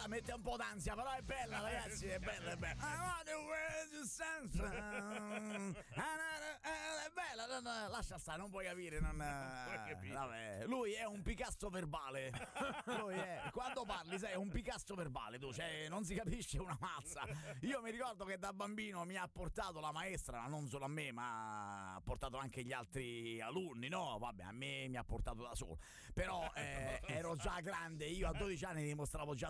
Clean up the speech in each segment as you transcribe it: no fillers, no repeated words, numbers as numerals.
mette un po' d'ansia, però è bella, ragazzi, è bella, è bella. È bella, lascia stare, non puoi capire, vabbè, lui è un Picasso verbale. Lui è, quando parli, sei un Picasso verbale, tu, cioè, non si capisce una mazza. Io mi ricordo che da bambino mi ha portato la maestra, ma non solo a me, ma ha portato anche gli altri alunni, no? Vabbè, a me mi ha portato da solo. Però ero già grande, io a 12 anni dimostravo già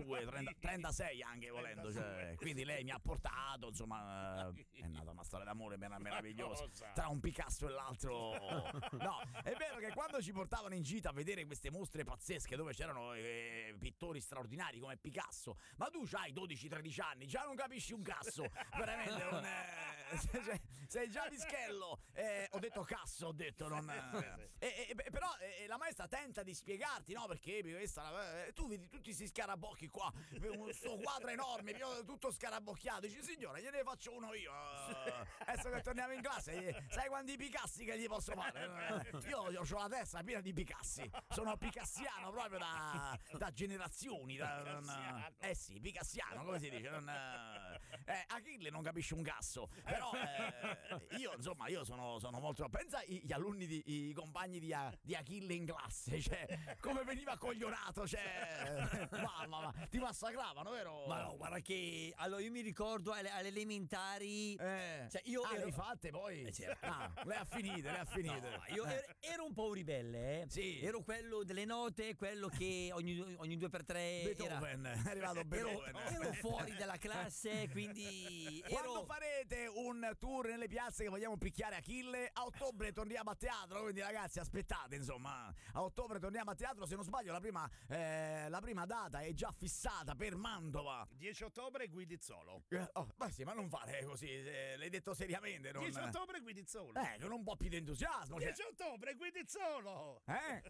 36 anche volendo, cioè, quindi lei mi ha portato, insomma, è nata una storia d'amore meravigliosa tra un Picasso e l'altro. No, è vero che quando ci portavano in gita a vedere queste mostre pazzesche dove c'erano pittori straordinari come Picasso, ma tu c'hai 12-13 anni, già non capisci un cazzo, veramente sei già pischello. Ho detto cazzo, ho detto non. Però la maestra tenta di spiegarti, no? Perché questa, tu vedi tutti questi scarabocchi qua, questo quadro enorme, tutto scarabocchiato. Dici, signora, gliene faccio uno io. Adesso che torniamo in classe, sai quanti Picassi che gli posso fare? Io ho la testa piena di Picassi, sono picassiano proprio da generazioni. Sì, picassiano, come si dice? Achille non capisce un cazzo, però io insomma sono molto. Pensa gli alunni i compagni di Achille in classe, cioè come veniva coglionato, cioè mamma, ti massacravano, vero? Ma no, guarda che allora io mi ricordo alle elementari, cioè io le hai fatte poi? Certo. Le ha finite. No, io ero un po' un ribelle, Sì. Ero quello delle note, quello che ogni 2x3 Beethoven, è arrivato Beethoven. Ero fuori dalla classe, quindi quando farete un tour nelle piazze che vogliamo picchiare Achille, a ottobre torniamo a teatro, quindi ragazzi aspettate, insomma, a ottobre torniamo a teatro, se non sbaglio la prima data è già fissata per Mantova. 10 ottobre Guidizzolo. Ma sì, ma non fare così, l'hai detto seriamente, non... 10 ottobre Guidizzolo. Con un po' più di entusiasmo. 10 ottobre Guidizzolo.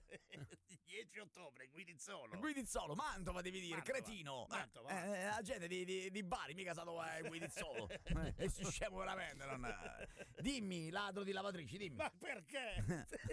10 ottobre Guidizzolo. Guidizzolo, Mantova devi dire, Mantova. cretino. Mantova. La gente di Bari mica sa dove è Guidizzolo. E si scemo veramente, Dimmi, ladro di lavatrici, dimmi. Ma perché?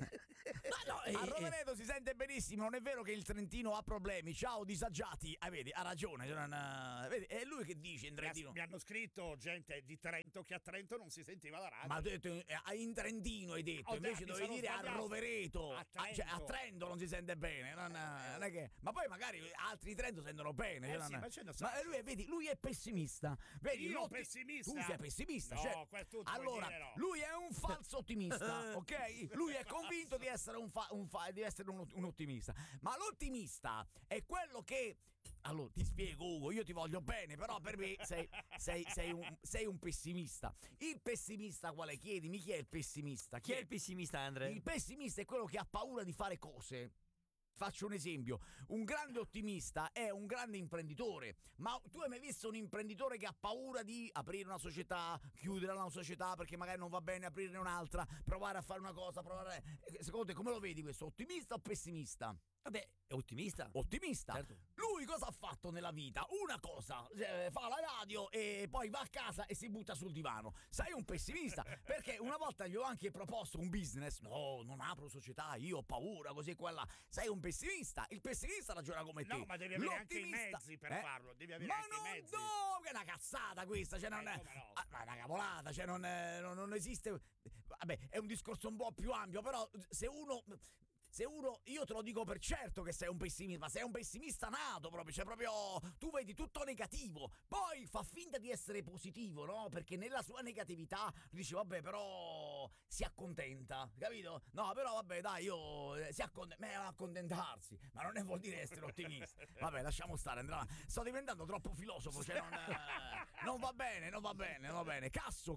A Rovereto si sente benissimo, non è vero che il Trentino ha problemi. Ciao disagiati. Vedi, ha ragione. Vedi, è lui che dice in Trentino. Mi hanno scritto gente di Trento che a Trento non si sentiva la radio. Ma tu hai detto in Trentino, hai detto, invece dovevi dire a Rovereto. A Trento non si sente bene. Non è che... Ma poi magari altri di Trento sentono bene. Ma lui, vedi, lui è pessimista. Vedi, io pessimista? Tu sei pessimista. No, allora, lui è un falso ottimista, ok? Lui è convinto di essere un ottimista. Ma l'ottimista è quello che... Allora, ti spiego, Ugo, io ti voglio bene, però per me sei un pessimista. Il pessimista quale? Chiedimi, chi è il pessimista? Chi è il pessimista, Andre? Il pessimista è quello che ha paura di fare cose. Faccio un esempio, un grande ottimista è un grande imprenditore, ma tu hai mai visto un imprenditore che ha paura di aprire una società, chiudere una società perché magari non va bene, aprirne un'altra, provare a fare una cosa, secondo te come lo vedi questo, ottimista o pessimista? Vabbè, è ottimista. Ottimista? Certo. Lui cosa ha fatto nella vita? Una cosa, fa la radio e poi va a casa e si butta sul divano. Sei un pessimista, perché una volta gli ho anche proposto un business. No, non apro società, io ho paura, così e quella. Sei un pessimista, il pessimista ragiona come te. No, ma devi avere anche i mezzi per farlo, devi avere anche i mezzi. Ma no, che è una cazzata questa, cioè non è... No. Ma è una cavolata, cioè non esiste... Vabbè, è un discorso un po' più ampio, però se uno, io te lo dico per certo che sei un pessimista, ma sei un pessimista nato proprio, cioè proprio tu vedi tutto negativo, poi fa finta di essere positivo, no? Perché nella sua negatività dici vabbè, però si accontenta, capito? No, però vabbè, dai, accontentarsi, ma non vuol dire essere ottimista. Vabbè, lasciamo stare, Andrea. Sto diventando troppo filosofo, cioè non va bene. Casso.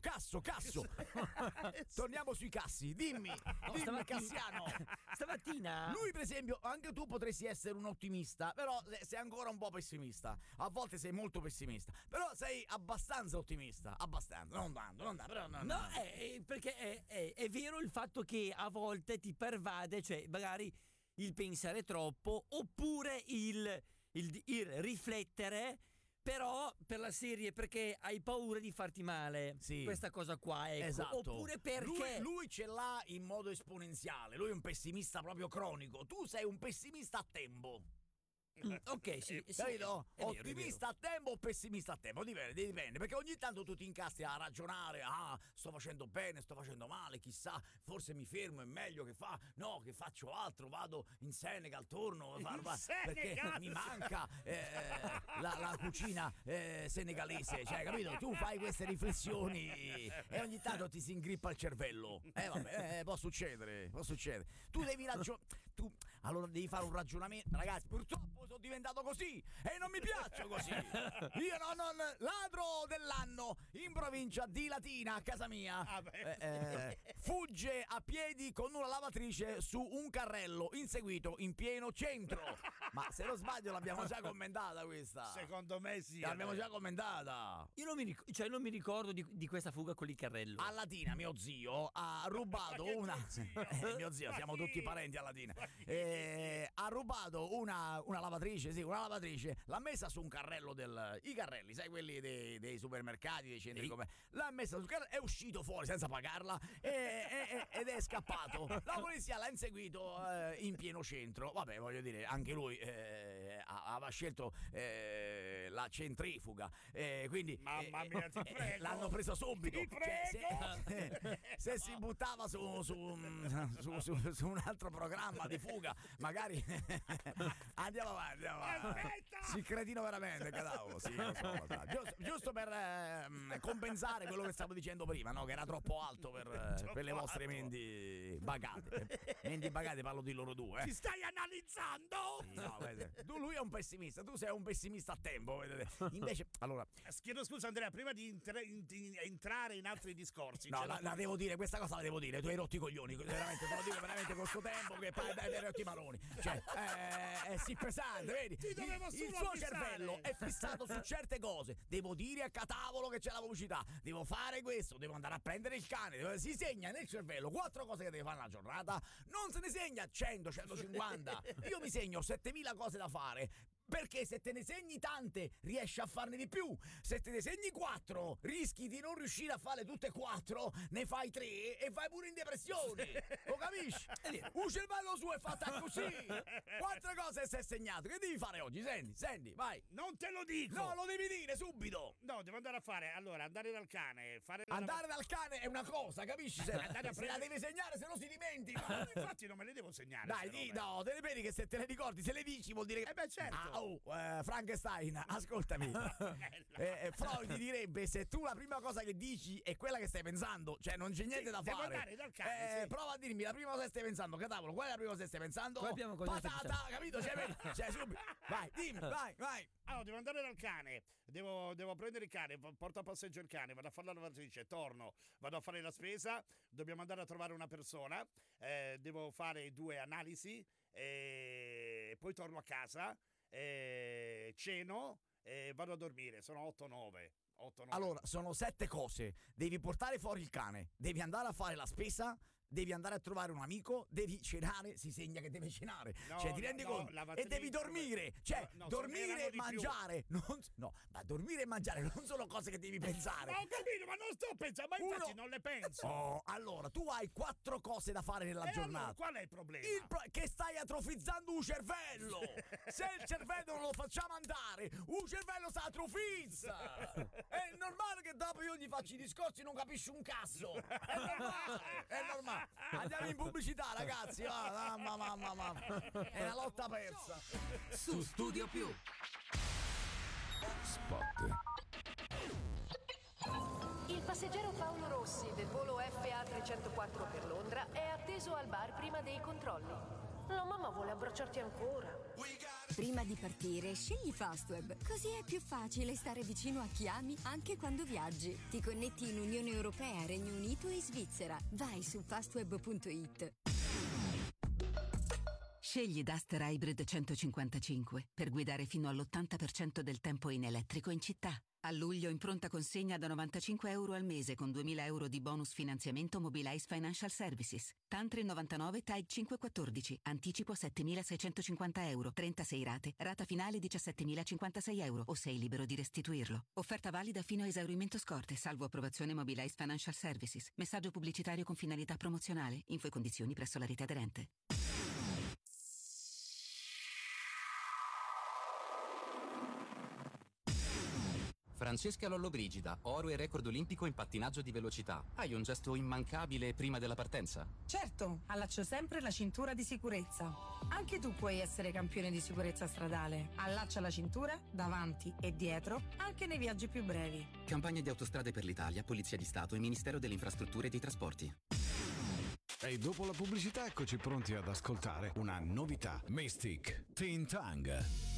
Torniamo sui cassi, dimmi Cassiano. Stamattina Lui per esempio, anche tu potresti essere un ottimista, però sei ancora un po' pessimista. A volte sei molto pessimista, però sei abbastanza ottimista. Abbastanza, non tanto, però no. No, perché è vero il fatto che a volte ti pervade, cioè magari il pensare troppo, oppure il riflettere, però per la serie perché hai paura di farti male. Sì. Questa cosa qua, ecco. Esatto. Oppure perché lui ce l'ha in modo esponenziale. Lui è un pessimista proprio cronico. Tu sei un pessimista a tempo. Ok, sì, Capito? è vero, Ottimista a tempo o pessimista a tempo? Dipende, perché ogni tanto tu ti incastri a ragionare, sto facendo bene, sto facendo male, chissà, forse mi fermo, è meglio che che faccio altro, vado in Senegal, torno, perché mi manca la cucina senegalese, cioè, capito? Tu fai queste riflessioni e ogni tanto ti si ingrippa il cervello. Vabbè, può succedere. Tu devi allora devi fare un ragionamento, ragazzi, purtroppo sono diventato così e non mi piaccio così. Io non ladro dell'anno in provincia di Latina, a casa mia, fugge a piedi con una lavatrice su un carrello inseguito in pieno centro. Ma se non sbaglio l'abbiamo già commentata questa. Secondo me sì. L'abbiamo già commentata. Io non mi ricordo di questa fuga con il carrello. A Latina mio zio ha rubato una mio zio, siamo tutti parenti a Latina. Ha rubato una lavatrice, l'ha messa su un carrello i carrelli, sai, quelli dei supermercati, dei centri commerciali. L'ha messa sul carrello, è uscito fuori senza pagarla ed è scappato. La polizia l'ha inseguito in pieno centro. Vabbè, voglio dire, anche lui aveva scelto la centrifuga, quindi mamma mia, ti prego, l'hanno preso subito. Ti prego. Se si buttava su un altro programma di fuga, magari andiamo avanti. Aspetta! Si cretino veramente, cadavolo. Sì, lo so. Giusto per compensare quello che stavo dicendo prima, no? Che era troppo alto per le vostre menti bagate. Menti bagate, parlo di loro due. Ti stai analizzando? Sì, no, lui è un pessimista, tu sei un pessimista a tempo. Invece, allora, chiedo scusa Andrea, prima di entrare in altri discorsi. no, la devo dire, questa cosa la devo dire. Tu hai rotto i coglioni, veramente, te lo dico veramente con sto tempo che hai rotto i maroni. Cioè, è sì pesante, vedi? Il suo cervello è fissato su certe cose. Devo dire a catavolo che c'è la pubblicità. Devo fare questo, devo andare a prendere il cane. Si segna nel cervello 4 cose che deve fare nella giornata. Non se ne segna 100, 150. Io mi segno 7000 cose da fare. Perché se te ne segni tante riesci a farne di più. Se te ne segni 4 rischi di non riuscire a fare tutte e 4, ne fai 3 e vai pure in depressione. Lo capisci? Un cervello suo è fatta così. 4 cose si è segnato. Che devi fare oggi? Senti, vai. Non te lo dico. No, lo devi dire subito. No, devo andare a fare. Allora, andare dal cane, fare Andare dal cane è una cosa, capisci? Se la devi segnare, se no si dimentica. Infatti non me le devo segnare. Dai, no, te le vedi che se te le ricordi, se le dici vuol dire che... beh, certo. Frankenstein, ascoltami. Freud direbbe: se tu la prima cosa che dici è quella che stai pensando, cioè non c'è niente da devo fare. andare dal cane, sì. Prova a dirmi la prima cosa che stai pensando, catavolo. Qual è la prima cosa che stai pensando? Patata, capito? Cioè, subito. Vai, dimmi, vai. Allora, devo andare dal cane, devo prendere il cane, porto a passeggio il cane, vado a fare la lavatrice, torno, vado a fare la spesa, dobbiamo andare a trovare una persona, devo fare 2 analisi, poi torno a casa, ceno e vado a dormire. Sono 8-9. Allora, sono 7 cose. Devi portare fuori il cane, devi andare a fare la spesa, devi andare a trovare un amico, devi cenare, si segna che deve cenare. Cioè, ti rendi conto? E devi dormire. Cioè, dormire e mangiare. Ma dormire e mangiare non sono cose che devi pensare. Ma ho capito, ma non sto pensando, ma infatti non le penso. Allora, tu hai 4 cose da fare nella giornata. Allora, qual è il problema? Che stai atrofizzando un cervello. Se il cervello non lo facciamo andare, un cervello si atrofizza. È normale che dopo io gli faccio i discorsi non capisci un cazzo. È normale. Andiamo in pubblicità, ragazzi. Mamma. È una lotta persa. Su Studio Più. Spot. Il passeggero Paolo Rossi del volo FA 304 per Londra è atteso al bar prima dei controlli. La mamma vuole abbracciarti ancora. Prima di partire, scegli Fastweb, così è più facile stare vicino a chi ami anche quando viaggi. Ti connetti in Unione Europea, Regno Unito e Svizzera. Vai su fastweb.it. Scegli Duster Hybrid 155 per guidare fino all'80% del tempo in elettrico in città. A luglio in pronta consegna da €95 al mese con 2.000 euro di bonus finanziamento Mobilize Financial Services. Tantri 99 TAG 514. Anticipo 7.650 euro. 36 rate. Rata finale 17.056 euro. O sei libero di restituirlo. Offerta valida fino a esaurimento scorte, salvo approvazione Mobilize Financial Services. Messaggio pubblicitario con finalità promozionale. Info e condizioni presso la rete aderente. Francesca Lollobrigida, oro e record olimpico in pattinaggio di velocità. Hai un gesto immancabile prima della partenza? Certo, allaccio sempre la cintura di sicurezza. Anche tu puoi essere campione di sicurezza stradale. Allaccia la cintura davanti e dietro, anche nei viaggi più brevi. Campagna di Autostrade per l'Italia, Polizia di Stato e Ministero delle Infrastrutture e dei Trasporti. E dopo la pubblicità eccoci pronti ad ascoltare una novità. Mystic, Teen Tang.